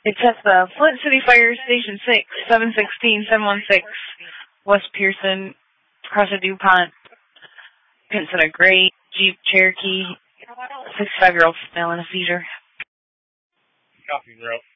It's at the Flint City Fire Station 6, 716-716, West Pearson, across the DuPont. It's in a gray Jeep Cherokee, 65-year-old female in a seizure. Copy, bro.